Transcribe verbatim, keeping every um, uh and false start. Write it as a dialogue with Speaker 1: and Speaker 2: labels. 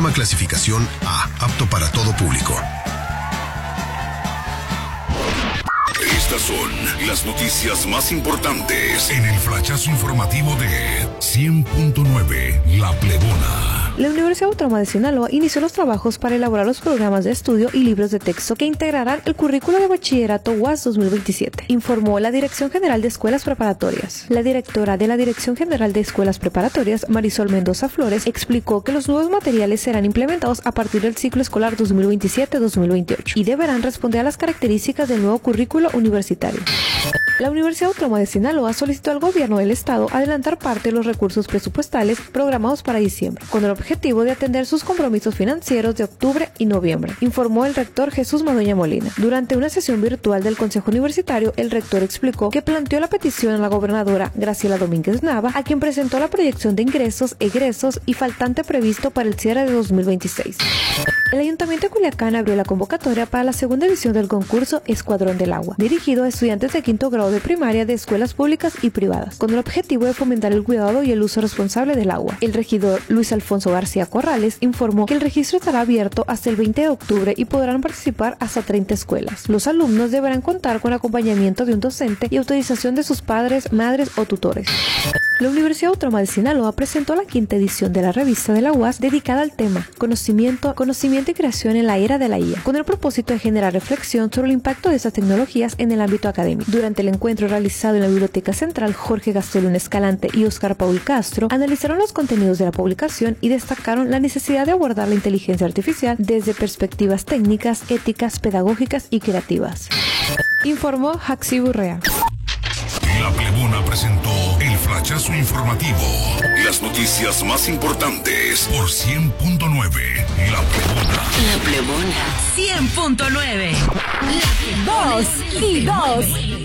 Speaker 1: Programa clasificación A, apto para todo público.
Speaker 2: Estas son las noticias más importantes en el flachazo informativo de cien punto nueve La Plebona.
Speaker 3: La Universidad Autónoma de Sinaloa inició los trabajos para elaborar los programas de estudio y libros de texto que integrarán el currículo de bachillerato U A S dos mil veintisiete, informó la Dirección General de Escuelas Preparatorias. La directora de la Dirección General de Escuelas Preparatorias, Marisol Mendoza Flores, explicó que los nuevos materiales serán implementados a partir del ciclo escolar dos mil veintisiete dos mil veintiocho y deberán responder a las características del nuevo currículo universitario. La Universidad Autónoma de Sinaloa solicitó al gobierno del estado adelantar parte de los recursos presupuestales programados para diciembre, con el objetivo de atender sus compromisos financieros de octubre y noviembre, informó el rector Jesús Madueña Molina. Durante una sesión virtual del Consejo Universitario, el rector explicó que planteó la petición a la gobernadora Graciela Domínguez Nava, a quien presentó la proyección de ingresos, egresos y faltante previsto para el cierre de dos mil veintiséis. El Ayuntamiento de Culiacán abrió la convocatoria para la segunda edición del concurso Escuadrón del Agua, dirigido a estudiantes de quinto grado de primaria de escuelas públicas y privadas, con el objetivo de fomentar el cuidado y el uso responsable del agua. El regidor Luis Alfonso García Corrales informó que el registro estará abierto hasta el veinte de octubre y podrán participar hasta treinta escuelas. Los alumnos deberán contar con acompañamiento de un docente y autorización de sus padres, madres o tutores. La Universidad Autónoma de Sinaloa presentó la quinta edición de la revista de la U A S dedicada al tema Conocimiento, Conocimiento y Creación en la Era de la I A, con el propósito de generar reflexión sobre el impacto de estas tecnologías en el ámbito académico. Durante el encuentro realizado en la Biblioteca Central, Jorge Gastelum Escalante y Óscar Paul Castro analizaron los contenidos de la publicación y destacaron la necesidad de abordar la inteligencia artificial desde perspectivas técnicas, éticas, pedagógicas y creativas. Informó Jaxi Burrea.
Speaker 2: La Plebona presentó el flachazo informativo. Las noticias más importantes por cien punto nueve La Plebona.
Speaker 4: La Plebona. cien punto nueve.
Speaker 5: Dos y dos.